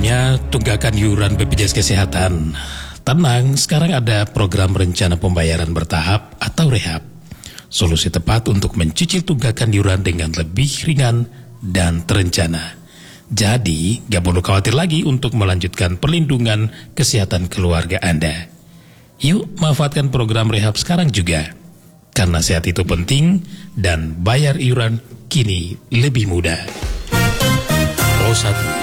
waktunya tunggakan iuran BPJS Kesehatan. Tenang, sekarang ada program rencana pembayaran bertahap atau rehab. Solusi tepat untuk mencicil tunggakan iuran dengan lebih ringan dan terencana. Jadi, gak perlu khawatir lagi untuk melanjutkan perlindungan kesehatan keluarga Anda. Yuk, manfaatkan program rehab sekarang juga. Karena sehat itu penting dan bayar iuran kini lebih mudah. Pro 1